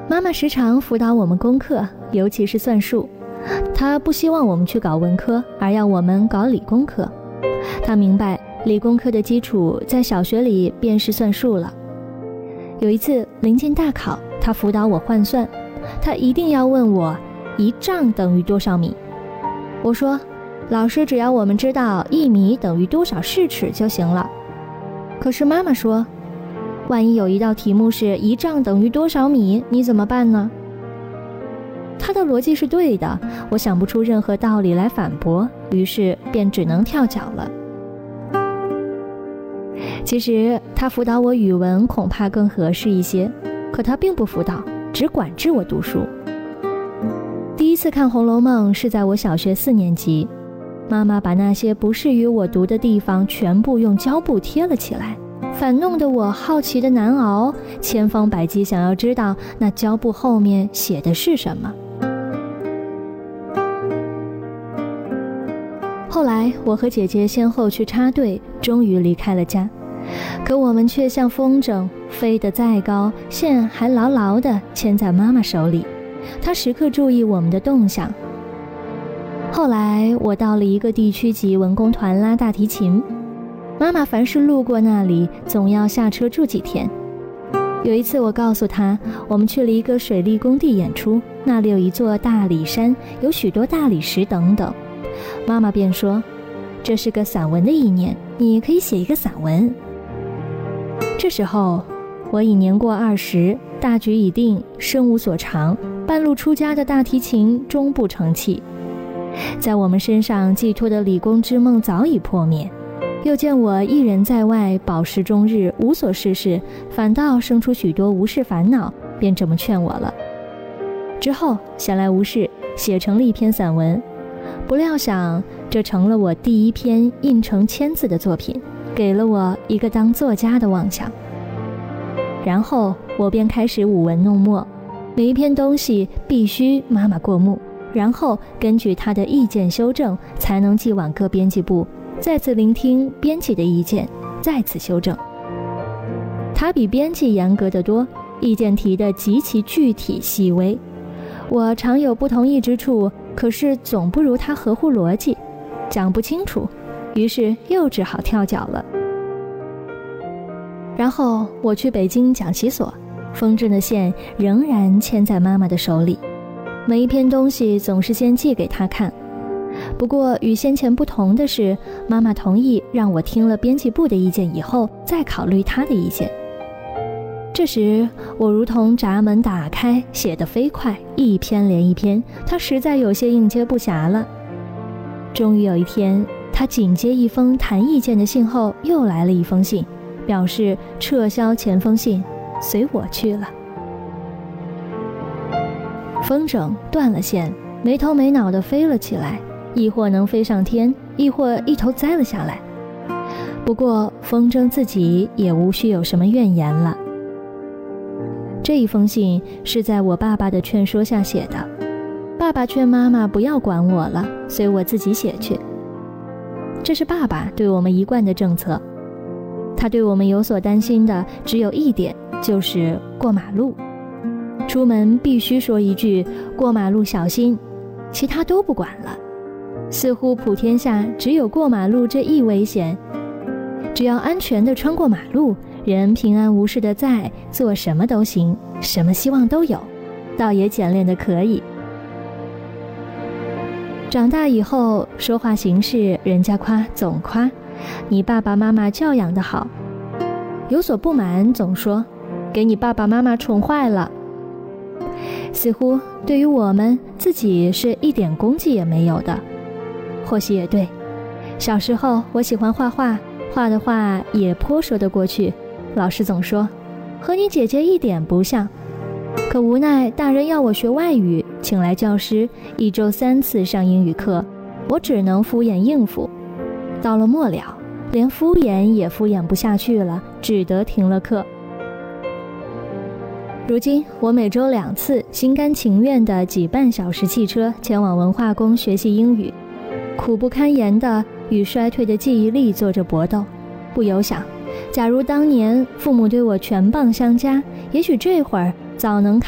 妈妈时常辅导我们功课，尤其是算术。她不希望我们去搞文科，而要我们搞理工科。她明白理工科的基础在小学里便是算术了。有一次临近大考，她辅导我换算，她一定要问我1丈等于多少米。我说，老师只要我们知道1米等于多少视尺就行了。可是妈妈说，万一有一道题目是1丈等于多少米，你怎么办呢？她的逻辑是对的，我想不出任何道理来反驳，于是便只能跳脚了。其实她辅导我语文恐怕更合适一些，可她并不辅导，只管制我读书。第一次看《红楼梦》是在我小学4年级，妈妈把那些不适于我读的地方全部用胶布贴了起来，反弄得我好奇的难熬，千方百计想要知道那胶布后面写的是什么。后来我和姐姐先后去插队，终于离开了家，可我们却像风筝，飞得再高，线还牢牢地牵在妈妈手里，她时刻注意我们的动向。后来我到了一个地区级文工团拉大提琴，妈妈凡是路过那里总要下车住几天。有一次我告诉她，我们去了一个水利工地演出，那里有一座大理山，有许多大理石等等。妈妈便说，这是个散文的意念，你可以写一个散文。这时候我已年过20，大局已定，身无所长，半路出家的大提琴终不成器。在我们身上寄托的理工之梦早已破灭，又见我一人在外，饱食终日，无所事事，反倒生出许多无事烦恼，便这么劝我了。之后闲来无事，写成了一篇散文，不料想这成了我第一篇印成签字的作品，给了我一个当作家的妄想。然后我便开始舞文弄墨，每一篇东西必须妈妈过目，然后根据她的意见修正，才能寄往各编辑部，再次聆听编辑的意见，再次修正。她比编辑严格得多，意见提得极其具体细微。我常有不同意之处，可是总不如她合乎逻辑，讲不清楚，于是又只好跳脚了。然后我去北京讲习所，风筝的线仍然牵在妈妈的手里，每一篇东西总是先寄给她看。不过与先前不同的是，妈妈同意让我听了编辑部的意见以后，再考虑她的意见。这时我如同闸门打开，写得飞快，一篇连一篇，她实在有些应接不暇了。终于有一天，她紧接一封谈意见的信后，又来了一封信，表示撤销前封信，随我去了。风筝断了线，没头没脑地飞了起来，亦或能飞上天，亦或一头栽了下来。不过风筝自己也无需有什么怨言了。这一封信是在我爸爸的劝说下写的，爸爸劝妈妈不要管我了，随我自己写去。这是爸爸对我们一贯的政策。他对我们有所担心的只有一点，就是过马路。出门必须说一句过马路小心，其他都不管了。似乎普天下只有过马路这一危险，只要安全地穿过马路，人平安无事的在，做什么都行，什么希望都有，倒也简练的可以。长大以后说话行事，人家夸总夸你爸爸妈妈教养得好，有所不满总说给你爸爸妈妈宠坏了。似乎对于我们自己是一点功绩也没有的。或许也对，小时候我喜欢画画，画的画也颇说得过去，老师总说和你姐姐一点不像。可无奈大人要我学外语，请来教师，1周3次上英语课，我只能敷衍应付。到了末了，连敷衍也敷衍不下去了，只得停了课。如今我每周2次心甘情愿地挤半小时汽车前往文化宫学习英语，苦不堪言地与衰退的记忆力做着搏斗。不由想，假如当年父母对我全棒相加，也许这会儿早能